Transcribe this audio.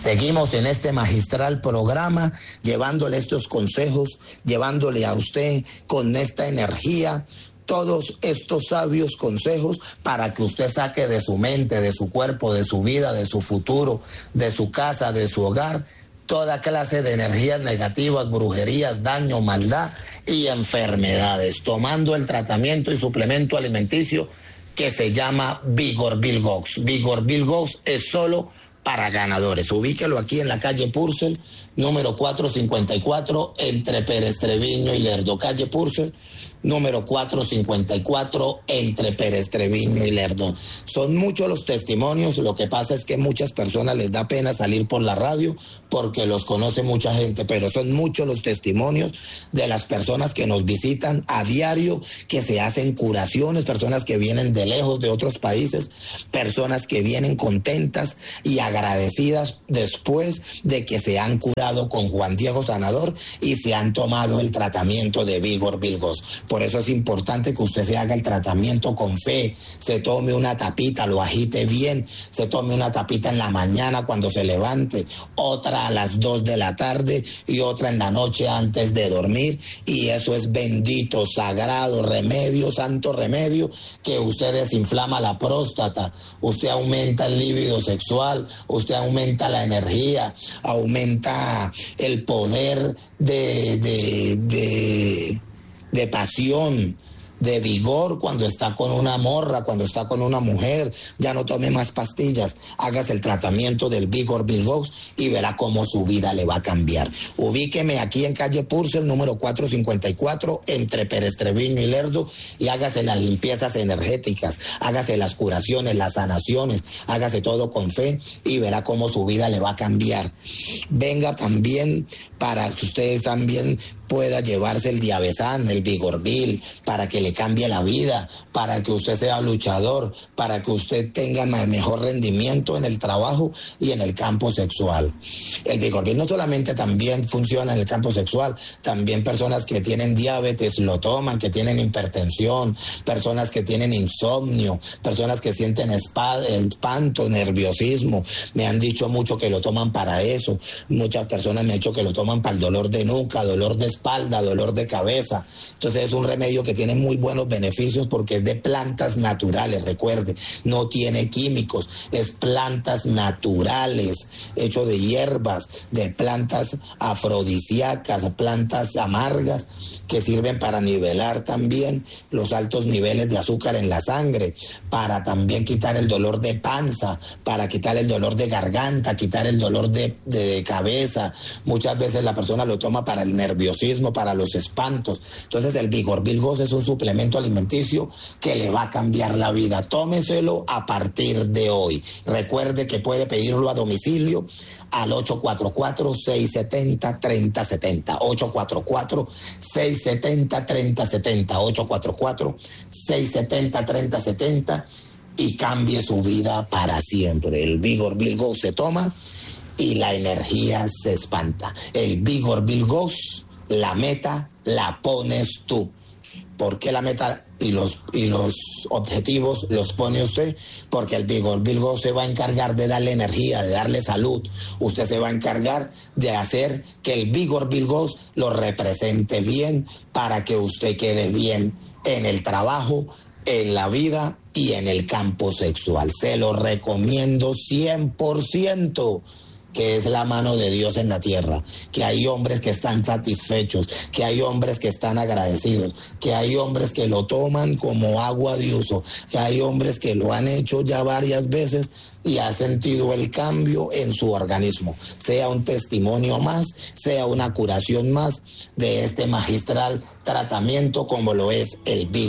Seguimos en este magistral programa, llevándole estos consejos, llevándole a usted con esta energía todos estos sabios consejos para que usted saque de su mente, de su cuerpo, de su vida, de su futuro, de su casa, de su hogar, toda clase de energías negativas, brujerías, daño, maldad y enfermedades, tomando el tratamiento y suplemento alimenticio que se llama Vigor Bilgox. Vigor Bilgox es solo para ganadores. Ubíquelo aquí en la calle Purcell, número 454, entre Pérez Treviño y Lerdo. Calle Purcell, número 454, entre Pérez Treviño y Lerdo. Son muchos los testimonios, lo que pasa es que muchas personas les da pena salir por la radio porque los conoce mucha gente, pero son muchos los testimonios de las personas que nos visitan a diario, que se hacen curaciones, personas que vienen de lejos, de otros países, personas que vienen contentas y agradecidas después de que se han curado con Juan Diego Sanador y se han tomado el tratamiento de Vigor Bilgox. Por eso es importante que usted se haga el tratamiento con fe, se tome una tapita, lo agite bien, se tome una tapita en la mañana cuando se levante, otra a las 2 de la tarde y otra en la noche antes de dormir, y eso es bendito, sagrado remedio, santo remedio, que usted desinflama la próstata, usted aumenta el líbido sexual, usted aumenta la energía, aumenta el poder de pasión, de vigor cuando está con una morra, cuando está con una mujer. Ya no tome más pastillas, hágase el tratamiento del Vigor Bilgox y verá cómo su vida le va a cambiar. Ubíqueme aquí en calle Purcell, número 454, entre Pérez Treviño y Lerdo, y hágase las limpiezas energéticas, hágase las curaciones, las sanaciones, hágase todo con fe y verá cómo su vida le va a cambiar. Venga también para que ustedes también pueda llevarse el Diabesan, el Vigorbil, para que le cambie la vida, para que usted sea luchador, para que usted tenga mejor rendimiento en el trabajo y en el campo sexual. El Vigorbil no solamente también funciona en el campo sexual, también personas que tienen diabetes lo toman, que tienen hipertensión, personas que tienen insomnio, personas que sienten espanto, nerviosismo. Me han dicho mucho que lo toman para eso. Muchas personas me han dicho que lo toman para el dolor de nuca, dolor de espalda, dolor de cabeza. Entonces es un remedio que tiene muy buenos beneficios porque es de plantas naturales, recuerde, no tiene químicos, es plantas naturales, hecho de hierbas, de plantas afrodisíacas, plantas amargas que sirven para nivelar también los altos niveles de azúcar en la sangre, para también quitar el dolor de panza, para quitar el dolor de garganta, quitar el dolor de cabeza. Muchas veces la persona lo toma para el nerviosismo, para los espantos. Entonces el Vigor Bilgox es un suplemento alimenticio que le va a cambiar la vida. Tómeselo a partir de hoy. Recuerde que puede pedirlo a domicilio al 844-670-3070. 844-670-3070. 844-670-3070 y cambie su vida para siempre. El Vigor Bilgox se toma y la energía se espanta. El Vigor Bilgox, la meta la pones tú. ¿Por qué la meta y los objetivos los pone usted? Porque el Vigor Bilgox se va a encargar de darle energía, de darle salud. Usted se va a encargar de hacer que el Vigor Bilgox lo represente bien para que usted quede bien en el trabajo, en la vida y en el campo sexual. Se lo recomiendo 100%. Que es la mano de Dios en la tierra, que hay hombres que están satisfechos, que hay hombres que están agradecidos, que hay hombres que lo toman como agua de uso, que hay hombres que lo han hecho ya varias veces y ha sentido el cambio en su organismo. Sea un testimonio más, sea una curación más de este magistral tratamiento como lo es el Vigor.